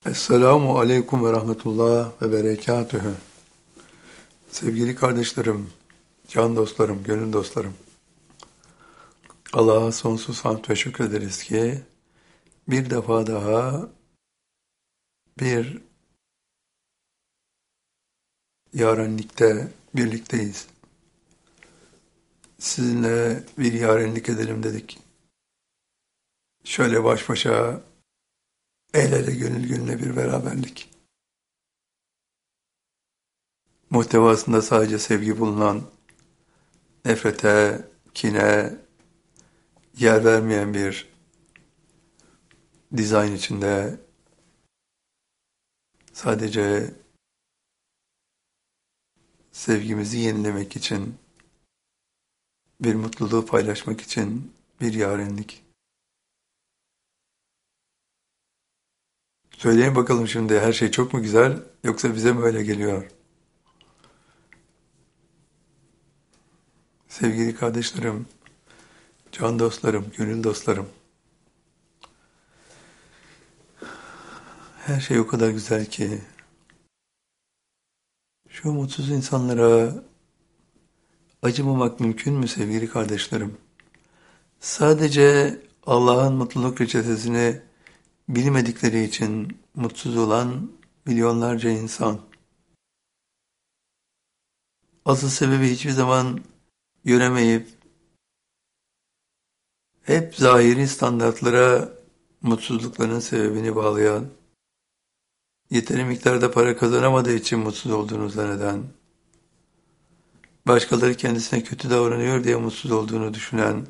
Esselamu aleyküm ve rahmetullah ve berekatühü. Sevgili kardeşlerim, can dostlarım, gönül dostlarım. Allah'a sonsuz hamd ve şükrederiz ki bir defa daha bir yarenlikte birlikteyiz. Sizinle bir yarenlik edelim dedik. Şöyle baş başa, el ele gönül gönüle bir beraberlik. Muhtevasında sadece sevgi bulunan, nefrete, kine yer vermeyen bir dizayn içinde sadece sevgimizi yenilemek için, bir mutluluğu paylaşmak için bir yarenlik. Söyleyin bakalım şimdi, her şey çok mu güzel yoksa bize mi öyle geliyor? Sevgili kardeşlerim, can dostlarım, gönül dostlarım. Her şey o kadar güzel ki şu mutsuz insanlara acımamak mümkün mü sevgili kardeşlerim? Sadece Allah'ın mutluluk reçetesini bilmedikleri için mutsuz olan milyonlarca insan. Asıl sebebi hiçbir zaman göremeyip hep zahiri standartlara mutsuzluklarının sebebini bağlayan, yeteri miktarda para kazanamadığı için mutsuz olduğunu zanneden, başkaları kendisine kötü davranıyor diye mutsuz olduğunu düşünen,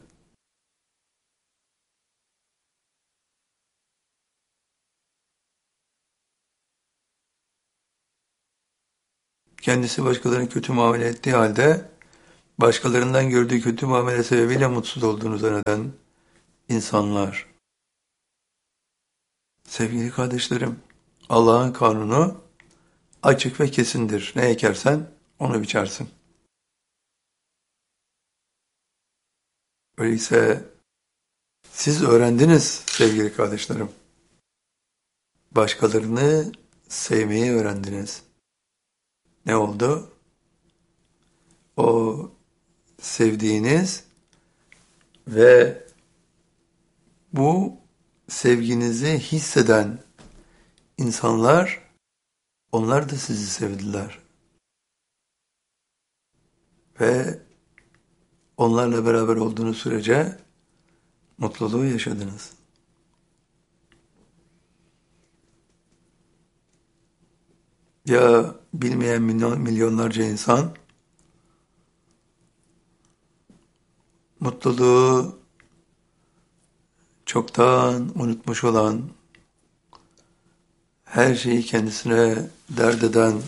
kendisi başkalarına kötü muamele ettiği halde, başkalarından gördüğü kötü muamele sebebiyle mutsuz olduğunu zanneden insanlar. Sevgili kardeşlerim, Allah'ın kanunu açık ve kesindir. Ne ekersen onu biçersin. Öyleyse siz öğrendiniz sevgili kardeşlerim. Başkalarını sevmeyi öğrendiniz. Ne oldu? O sevdiğiniz ve bu sevginizi hisseden insanlar, onlar da sizi sevdiler. Ve onlarla beraber olduğunuz sürece mutluluğu yaşadınız. Ya bilmeyen milyonlarca insan mutluluğu çoktan unutmuş olan, her şeyi kendisine dert eden,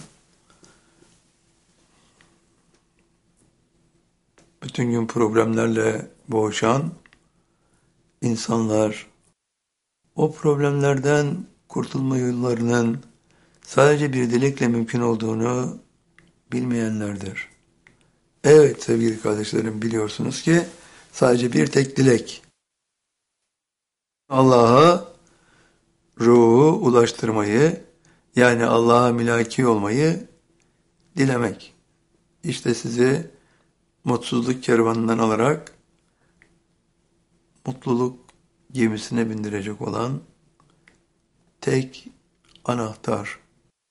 bütün gün problemlerle boğuşan insanlar, o problemlerden kurtulma yollarının sadece bir dilekle mümkün olduğunu bilmeyenlerdir. Evet sevgili kardeşlerim, biliyorsunuz ki sadece bir tek dilek. Allah'a ruhu ulaştırmayı, yani Allah'a mülaki olmayı dilemek. İşte sizi mutsuzluk kervanından alarak mutluluk gemisine bindirecek olan tek anahtar.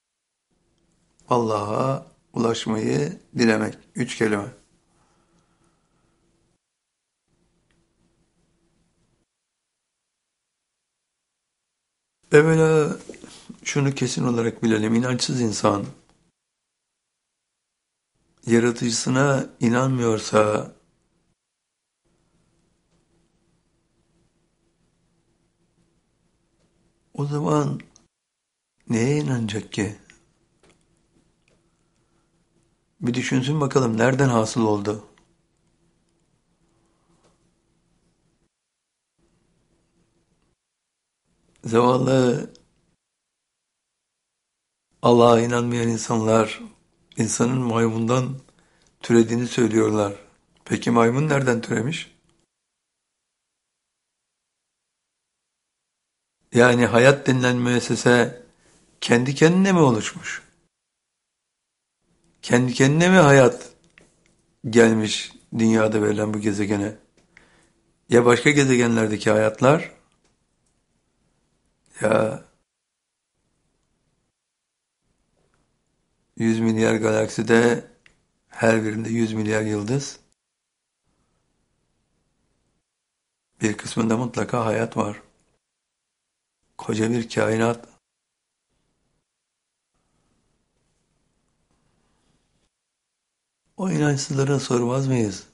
Allah'a ulaşmayı dilemek. 3 kelime. Evvela şunu kesin olarak bilelim. İnançsız insan, yaratıcısına inanmıyorsa, o zaman neye inanacak ki? Bir düşünsün bakalım, nereden hasıl oldu? Zavallı Allah'a inanmayan insanlar, insanın maymundan türediğini söylüyorlar. Peki maymun nereden türemiş? Yani hayat denilen müessese kendi kendine mi oluşmuş? Kendi kendine mi hayat gelmiş dünyada verilen bu gezegene? Ya başka gezegenlerdeki hayatlar ya 100 milyar galakside her birinde 100 milyar yıldız. Bir kısmında mutlaka hayat var. Koca bir kainat. O inançsızlara sormaz mıyız?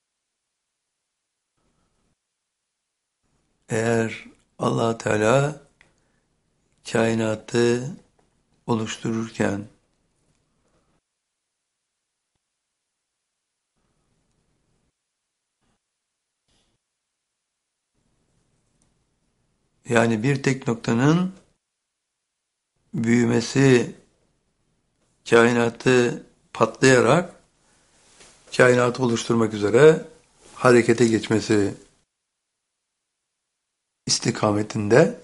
Eğer Allah Teala kainatı oluştururken yani bir tek noktanın büyümesi kainatı patlayarak kainatı oluşturmak üzere harekete geçmesi istikametinde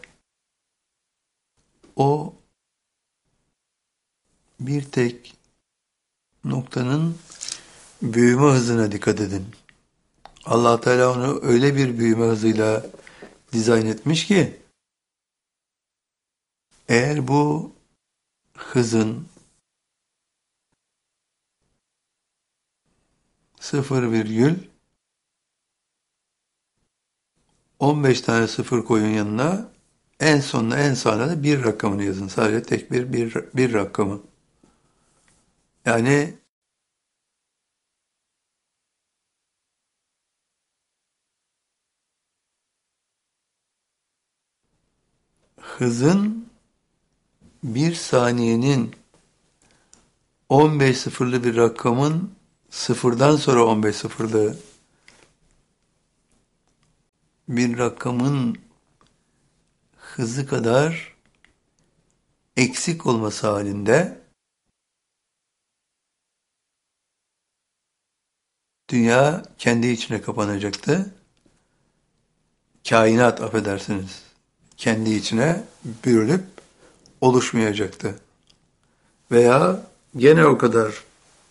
o bir tek noktanın büyüme hızına dikkat edin. Allah Teala onu öyle bir büyüme hızıyla dizayn etmiş ki eğer bu hızın 0,15 tane sıfır koyun yanına en sonuna en sağına da bir rakamını yazın. Sadece tek bir rakamı. Yani hızın bir saniyenin 15 sıfırlı bir rakamın sıfırdan sonra 15 sıfırlı bir rakamın hızı kadar eksik olması halinde dünya kendi içine kapanacaktı. Kainat affedersiniz. Kendi içine bürünüp oluşmayacaktı. Veya gene o kadar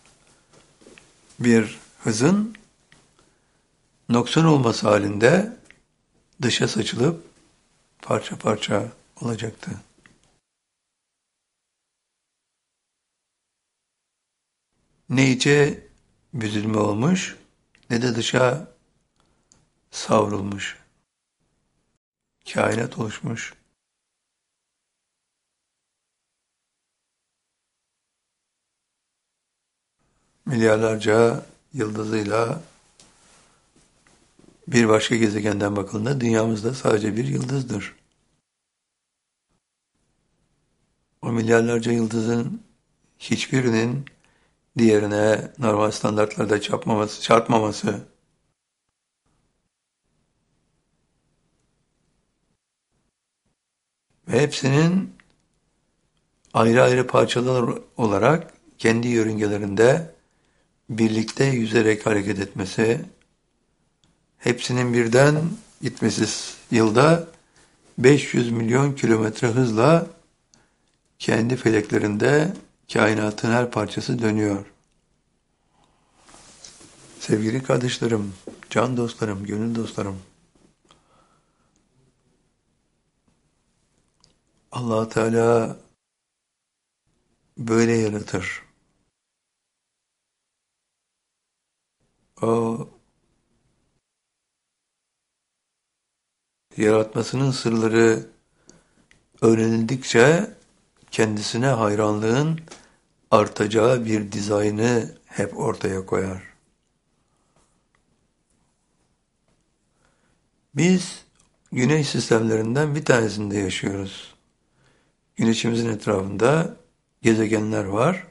bir hızın noksan olması halinde dışa saçılıp parça parça olacaktı. Ne içe büzülme olmuş ne de dışa savrulmuş. Kainat oluşmuş. Milyarlarca yıldızıyla bir başka gezegenden bakıldığında dünyamızda sadece bir yıldızdır. O milyarlarca yıldızın hiçbirinin diğerine normal standartlarda çarpmaması ve hepsinin ayrı ayrı parçalar olarak kendi yörüngelerinde birlikte yüzerek hareket etmesi, hepsinin birden gitmesi yılda 500 milyon kilometre hızla kendi feleklerinde kainatın her parçası dönüyor. Sevgili kardeşlerim, can dostlarım, gönül dostlarım, Allah Teala böyle yaratır. O yaratmasının sırları öğrenildikçe kendisine hayranlığın artacağı bir dizaynı hep ortaya koyar. Biz güneş sistemlerinden bir tanesinde yaşıyoruz. Güneşimizin etrafında gezegenler var.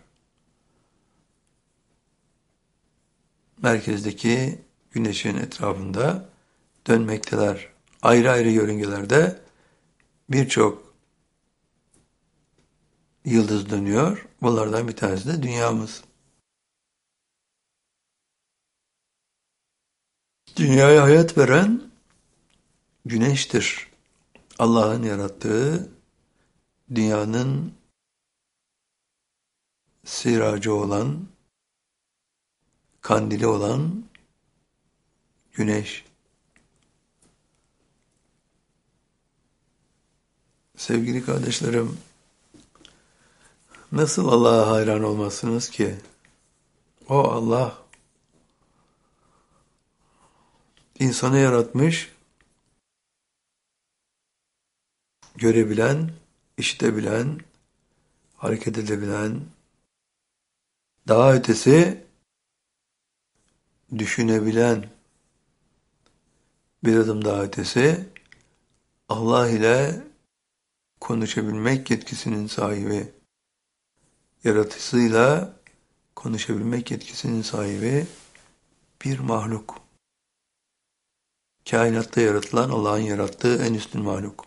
Merkezdeki güneşin etrafında dönmekteler. Ayrı ayrı yörüngelerde birçok yıldız dönüyor. Bunlardan bir tanesi de dünyamız. Dünyaya hayat veren güneştir. Allah'ın yarattığı dünyanın siracı olan, kandili olan güneş. Sevgili kardeşlerim, nasıl Allah'a hayran olmazsınız ki? O Allah insanı yaratmış, görebilen, işitebilen, hareket edebilen, daha ötesi düşünebilen, bir adım daha ötesi Allah ile konuşabilmek yetkisinin sahibi, yaratıcısıyla konuşabilmek yetkisinin sahibi bir mahluk. Kainatta yaratılan Allah'ın yarattığı en üstün mahluk.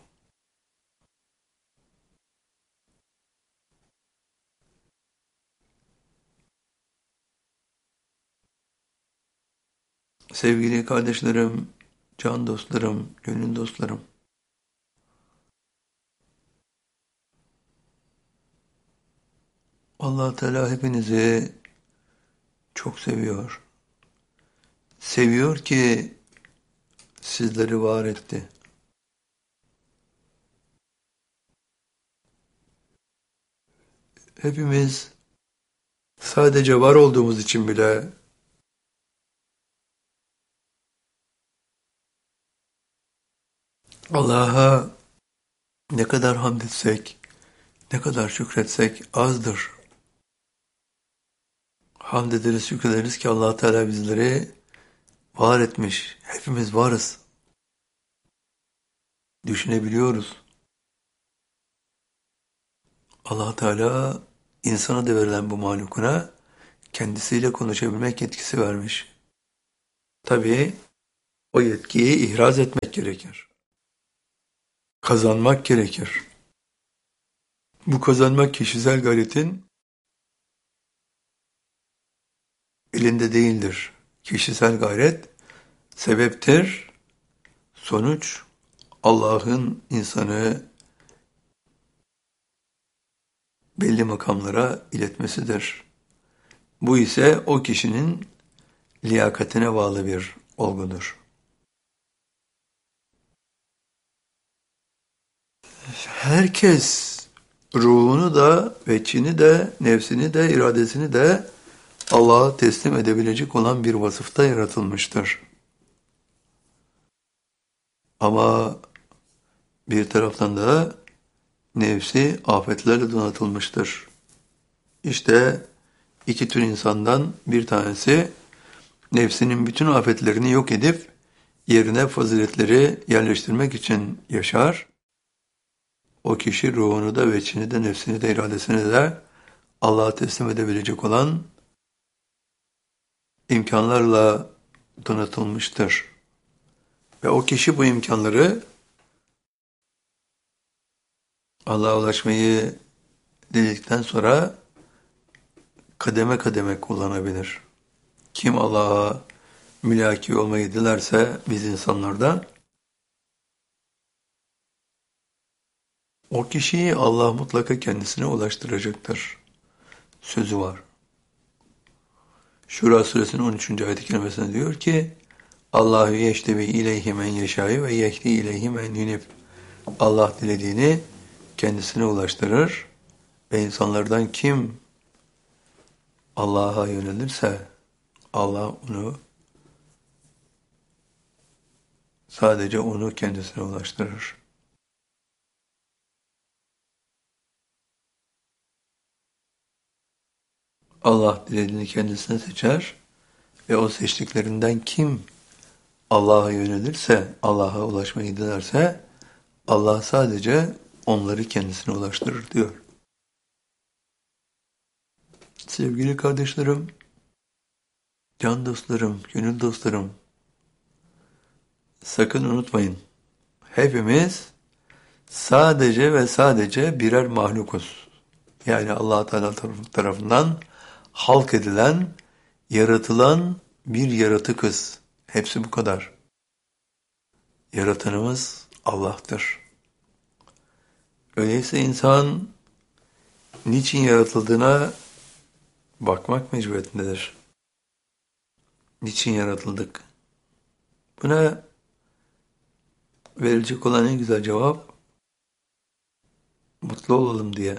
Sevgili kardeşlerim, can dostlarım, gönül dostlarım. Allah Teala hepinizi çok seviyor. Seviyor ki sizleri var etti. Hepimiz sadece var olduğumuz için bile Allah'a ne kadar hamd etsek, ne kadar şükretsek azdır. Hamd ederiz, şükrederiz ki Allah Teala bizleri var etmiş. Hepimiz varız. Düşünebiliyoruz. Allah Teala insana da verilen bu mahlukuna kendisiyle konuşabilmek yetkisi vermiş. Tabii o yetkiyi ihraz etmek gerekir. Kazanmak gerekir. Bu kazanmak kişisel gayretin elinde değildir. Kişisel gayret sebeptir, sonuç Allah'ın insanı belli makamlara iletmesidir. Bu ise o kişinin liyakatine bağlı bir olgudur. Herkes ruhunu da, veçhini de, nefsini de, iradesini de Allah'a teslim edebilecek olan bir vasıfta yaratılmıştır. Ama bir taraftan da nefsi afetlerle donatılmıştır. İşte iki tür insandan bir tanesi nefsinin bütün afetlerini yok edip yerine faziletleri yerleştirmek için yaşar. O kişi ruhunu da, veçhini de, nefsini de, iradesini de Allah'a teslim edebilecek olan imkanlarla donatılmıştır. Ve o kişi bu imkanları Allah'a ulaşmayı dedikten sonra kademe kademe kullanabilir. Kim Allah'a mülaki olmayı dilerse biz insanlardan, o kişiyi Allah mutlaka kendisine ulaştıracaktır. Sözü var. Şura suresinin 13. ayet-i kerimesinde diyor ki Allahu yeştebi ileyhi men yeşâi ve yehdi ileyhi men yunib. Allah dilediğini kendisine ulaştırır ve insanlardan kim Allah'a yönelirse Allah onu sadece onu kendisine ulaştırır. Allah dilediğini kendisine seçer ve o seçtiklerinden kim Allah'a yönelirse, Allah'a ulaşmayı dilerse Allah sadece onları kendisine ulaştırır diyor. Sevgili kardeşlerim, can dostlarım, gönül dostlarım, sakın unutmayın. Hepimiz sadece ve sadece birer mahlukuz. Yani Allah Teala tarafından halk edilen, yaratılan bir yaratıkız. Hepsi bu kadar. Yaratanımız Allah'tır. Öyleyse insan niçin yaratıldığına bakmak mecburiyetindedir. Niçin yaratıldık? Buna verilecek olan en güzel cevap, mutlu olalım diye.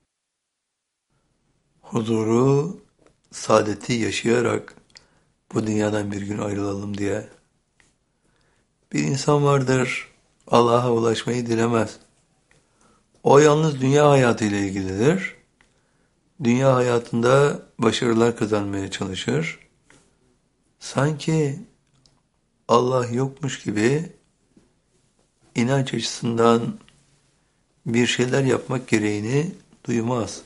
Huzuru, saadeti yaşayarak bu dünyadan bir gün ayrılalım diye. Bir insan vardır, Allah'a ulaşmayı dilemez. O yalnız dünya hayatıyla ilgilidir. Dünya hayatında başarılar kazanmaya çalışır. Sanki Allah yokmuş gibi inanç açısından bir şeyler yapmak gereğini duymaz.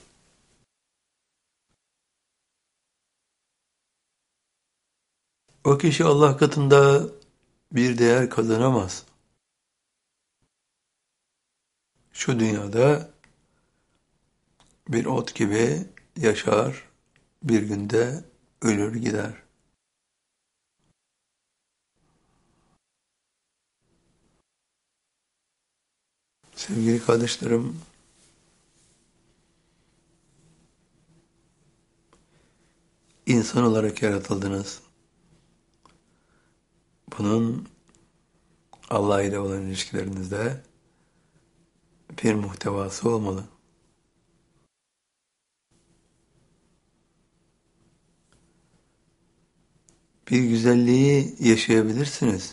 O kişi Allah katında bir değer kazanamaz. Şu dünyada bir ot gibi yaşar, bir günde ölür gider. Sevgili kardeşlerim, insan olarak yaratıldınız. Bunun Allah ile olan ilişkilerinizde bir muhtevası olmalı. Bir güzelliği yaşayabilirsiniz.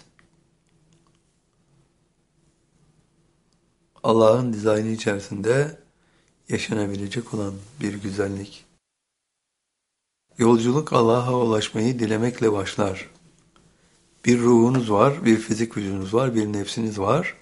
Allah'ın dizaynı içerisinde yaşanabilecek olan bir güzellik. Yolculuk Allah'a ulaşmayı dilemekle başlar. Bir ruhunuz var, bir fizik vücudunuz var, bir nefsiniz var.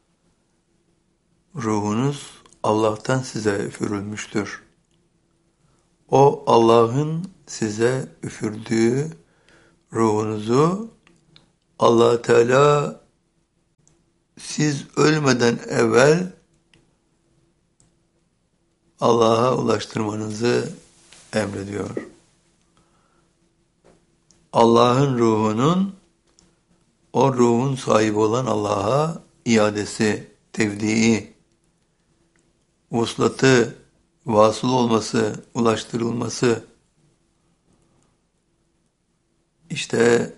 Ruhunuz Allah'tan size üfürülmüştür. O Allah'ın size üfürdüğü ruhunuzu Allah Teala siz ölmeden evvel Allah'a ulaştırmanızı emrediyor. Allah'ın ruhunun o ruhun sahibi olan Allah'a iadesi, tevdii, vuslatı, vasıl olması, ulaştırılması, işte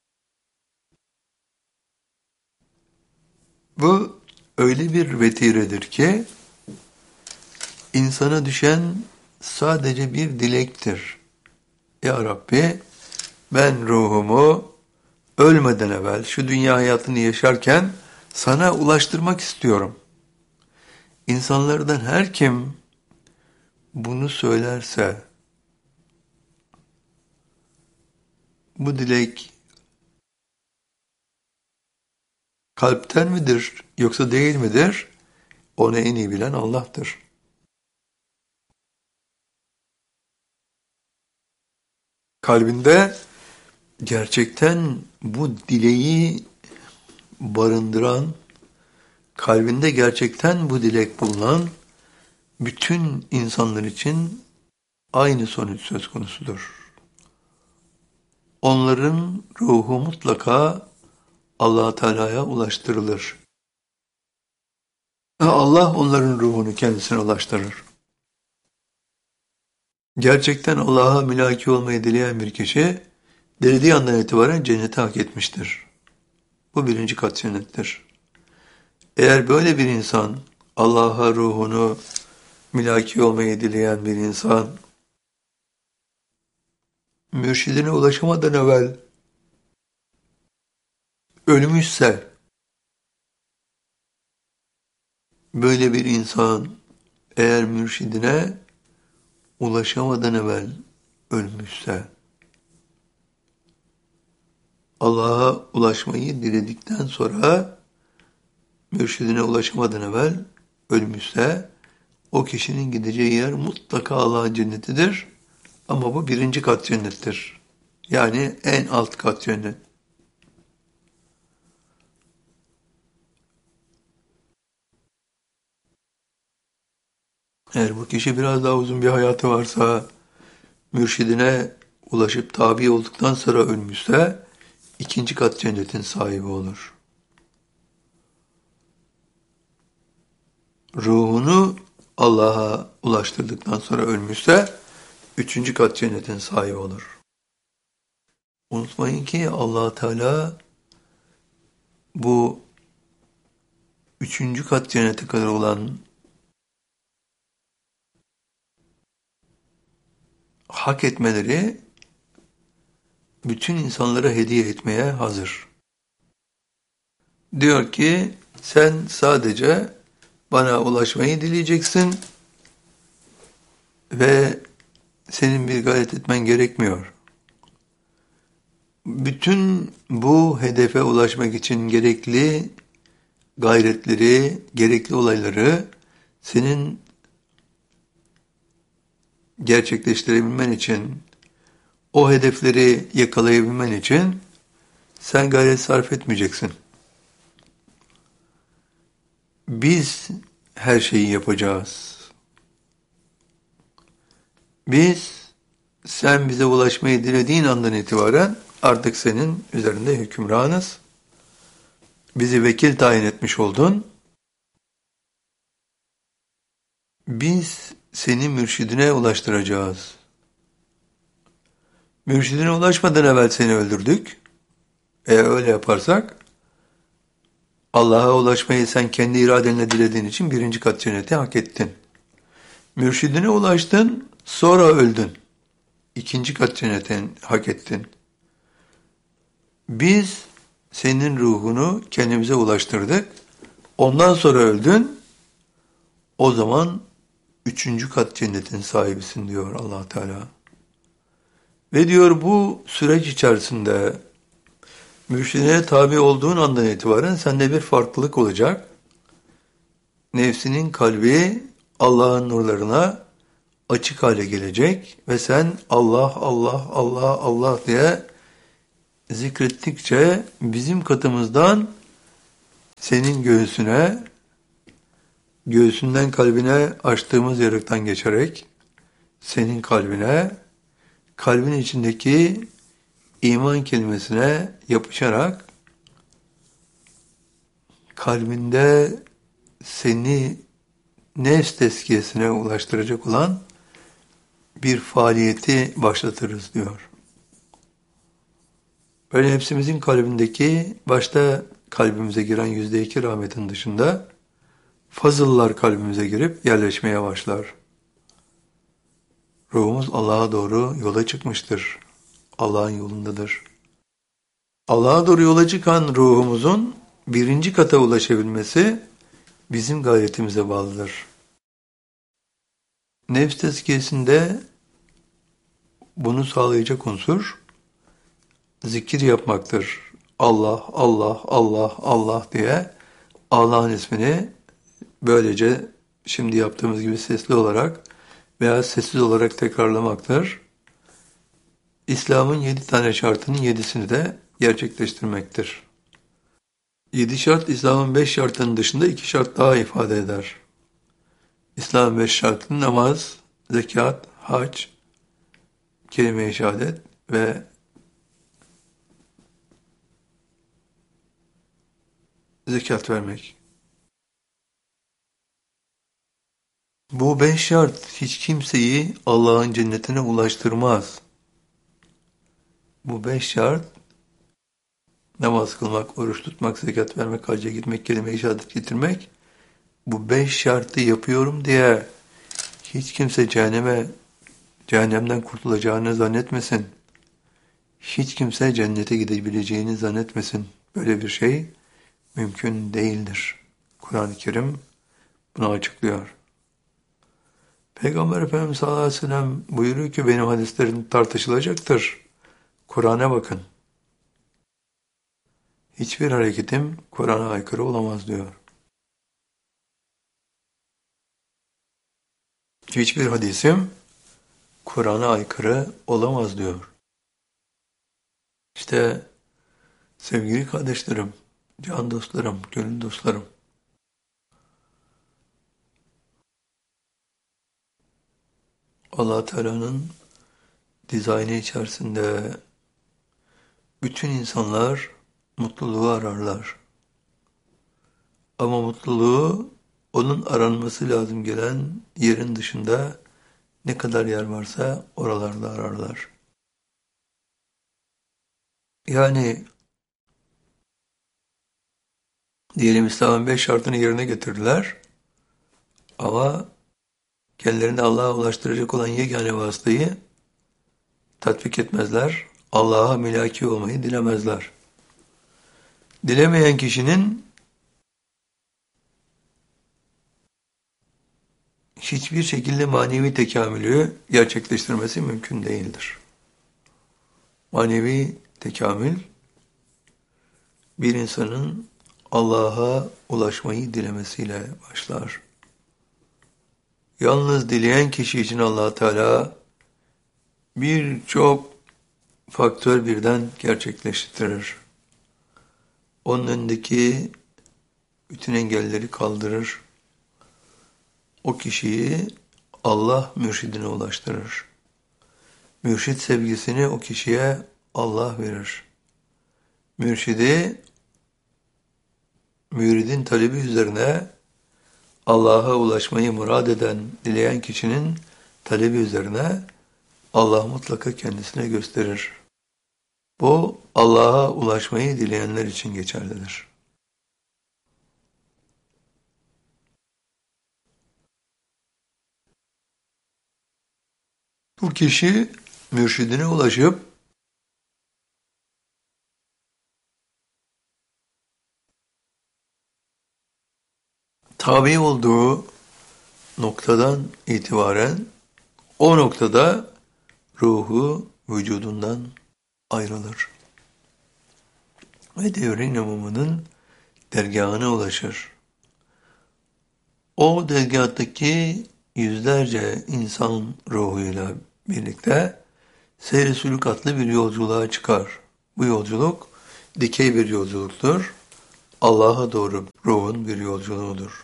bu öyle bir vetiredir ki insana düşen sadece bir dilektir. Ya Rabbi, ben ruhumu ölmeden evvel şu dünya hayatını yaşarken sana ulaştırmak istiyorum. İnsanlardan her kim bunu söylerse bu dilek kalpten midir yoksa değil midir? Onu en iyi bilen Allah'tır. Kalbinde gerçekten bu dileği barındıran, kalbinde gerçekten bu dilek bulunan bütün insanlar için aynı sonuç söz konusudur. Onların ruhu mutlaka Allah Teala'ya ulaştırılır. Allah onların ruhunu kendisine ulaştırır. Gerçekten Allah'a mülaki olmayı dileyen bir kişi, dilediği andan itibaren cenneti hak etmiştir. Bu birinci kat cennettir. Eğer böyle bir insan, Allah'a ruhunu mülaki olmayı dileyen bir insan, mürşidine ulaşamadan evvel ölmüşse, böyle bir insan eğer mürşidine ulaşamadan evvel ölmüşse, Allah'a ulaşmayı diledikten sonra mürşidine ulaşamadan evvel ölmüşse, o kişinin gideceği yer mutlaka Allah'ın cennetidir. Ama bu birinci kat cennettir. Yani en alt kat cennet. Eğer bu kişi biraz daha uzun bir hayatı varsa, mürşidine ulaşıp tabi olduktan sonra ölmüşse, ikinci kat cennetin sahibi olur. Ruhunu Allah'a ulaştırdıktan sonra ölmüşse, üçüncü kat cennetin sahibi olur. Unutmayın ki Allah Teala bu üçüncü kat cennete kadar olan hak etmeleri bütün insanlara hediye etmeye hazır. Diyor ki sen sadece bana ulaşmayı dileyeceksin ve senin bir gayret etmen gerekmiyor. Bütün bu hedefe ulaşmak için gerekli gayretleri, gerekli olayları senin gerçekleştirebilmen için, o hedefleri yakalayabilmen için sen gayret sarf etmeyeceksin. Biz her şeyi yapacağız. Biz, sen bize ulaşmayı dilediğin andan itibaren artık senin üzerinde hükümranız. Bizi vekil tayin etmiş oldun. Biz seni mürşidine ulaştıracağız. Mürşidine ulaşmadan evvel seni öldürdük. Eğer öyle yaparsak, Allah'a ulaşmayı sen kendi iradenle dilediğin için birinci kat cenneti hak ettin. Mürşidine ulaştın, sonra öldün. İkinci kat cenneti hak ettin. Biz senin ruhunu kendimize ulaştırdık. Ondan sonra öldün. O zaman üçüncü kat cennetin sahibisin diyor Allah Teala. Ve diyor bu süreç içerisinde mürşidine tabi olduğun andan itibaren sende bir farklılık olacak. Nefsinin kalbi Allah'ın nurlarına açık hale gelecek ve sen Allah, Allah, Allah, Allah diye zikrettikçe bizim katımızdan senin göğsüne, göğsünden kalbine açtığımız yarıktan geçerek senin kalbine, kalbin içindeki iman kelimesine yapışarak kalbinde seni nefs tezkiyesine ulaştıracak olan bir faaliyeti başlatırız diyor. Böyle hepsimizin kalbindeki, başta kalbimize giren %2 rahmetin dışında fazıllar kalbimize girip yerleşmeye başlar. Ruhumuz Allah'a doğru yola çıkmıştır. Allah'ın yolundadır. Allah'a doğru yola çıkan ruhumuzun birinci kata ulaşabilmesi bizim gayretimize bağlıdır. Nefs tezkiyesinde bunu sağlayacak unsur zikir yapmaktır. Allah, Allah, Allah, Allah diye Allah'ın ismini böylece şimdi yaptığımız gibi sesli olarak veya sessiz olarak tekrarlamaktır. İslam'ın 7 tane şartının 7'sini de gerçekleştirmektir. 7 şart İslam'ın 5 şartının dışında 2 şart daha ifade eder. İslam'ın 5 şartı namaz, zekat, hac, kelime-i şehadet ve zekat vermek. Bu 5 şart hiç kimseyi Allah'ın cennetine ulaştırmaz. Bu 5 şart namaz kılmak, oruç tutmak, zekat vermek, hacca gitmek, kelime-i şehadet getirmek, bu 5 şartı yapıyorum diye hiç kimse cehennemden kurtulacağını zannetmesin. Hiç kimse cennete gidebileceğini zannetmesin. Böyle bir şey mümkün değildir. Kur'an-ı Kerim bunu açıklıyor. Peygamber Efendimiz sallallahu aleyhi ve sellem buyuruyor ki benim hadislerim tartışılacaktır. Kur'an'a bakın. Hiçbir hareketim Kur'an'a aykırı olamaz diyor. Hiçbir hadisim Kur'an'a aykırı olamaz diyor. İşte sevgili kardeşlerim, can dostlarım, gönül dostlarım. Allah Teala'nın dizaynı içerisinde bütün insanlar mutluluğu ararlar. Ama mutluluğu onun aranması lazım gelen yerin dışında Ne kadar yer varsa oralarda ararlar. Yani diyelim İslam'ın 5 şartını yerine getirdiler ama kendilerini Allah'a ulaştıracak olan yegane vasıtayı tatbik etmezler. Allah'a mülaki olmayı dilemezler. Dilemeyen kişinin hiçbir şekilde manevi tekamülü gerçekleştirmesi mümkün değildir. Manevi tekamül, bir insanın Allah'a ulaşmayı dilemesiyle başlar. Yalnız dileyen kişi için Allah Teala birçok faktör birden gerçekleştirir. Onun önündeki bütün engelleri kaldırır. O kişiyi Allah mürşidine ulaştırır. Mürşid sevgisini o kişiye Allah verir. Mürşidi, müridin talebi üzerine Allah'a ulaşmayı murad eden, dileyen kişinin talebi üzerine Allah mutlaka kendisine gösterir. Bu Allah'a ulaşmayı dileyenler için geçerlidir. Bu kişi mürşidine ulaşıp tabi olduğu noktadan itibaren o noktada ruhu vücudundan ayrılır. Ve devrin imamının dergahına ulaşır. O dergahtaki yüzlerce insan ruhuyla birlikte seyr-i sülük adlı bir yolculuğa çıkar. Bu yolculuk dikey bir yolculuktur. Allah'a doğru ruhun bir yolculuğudur.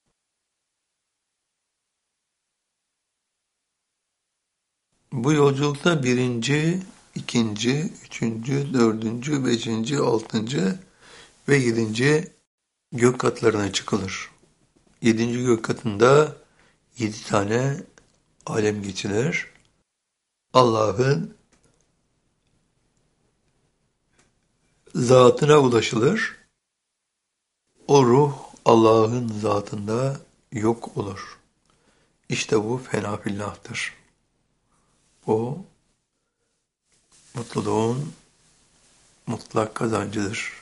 Bu yolculukta birinci, ikinci, üçüncü, dördüncü, beşinci, altıncı ve yedinci gök katlarına çıkılır. Yedinci gök katında 7 tane alem geçilir. Allah'ın zatına ulaşılır. O ruh Allah'ın zatında yok olur. İşte bu fena fillahtır. Bu mutluluğun mutlak kazancıdır.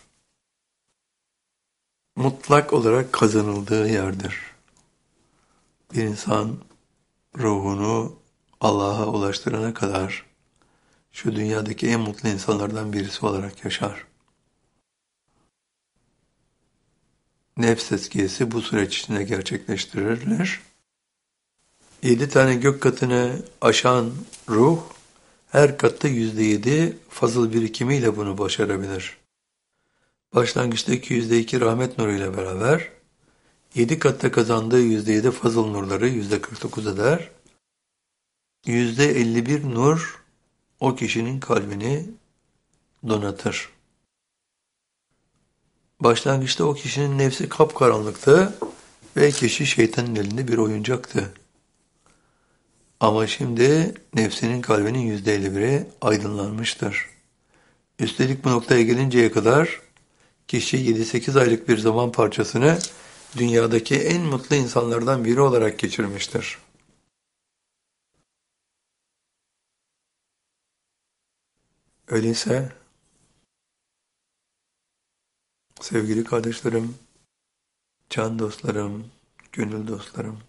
Mutlak olarak kazanıldığı yerdir. Bir insan ruhunu Allah'a ulaştırana kadar şu dünyadaki en mutlu insanlardan birisi olarak yaşar. Nefs tezkiyesi bu süreç içinde gerçekleştirilir. 7 tane gök katını aşan ruh, her katta %7 fazıl birikimiyle bunu başarabilir. Başlangıçtaki %2 rahmet nuruyla beraber, 7 katta kazandığı %7 fazıl nurları %49 eder. %51 nur o kişinin kalbini donatır. Başlangıçta o kişinin nefsi kapkaranlıktı ve kişi şeytanın elinde bir oyuncaktı. Ama şimdi nefsinin kalbinin %51'i aydınlanmıştır. Üstelik bu noktaya gelinceye kadar kişi 7-8 aylık bir zaman parçasını dünyadaki en mutlu insanlardan biri olarak geçirmiştir. Öyleyse sevgili kardeşlerim, can dostlarım, gönül dostlarım,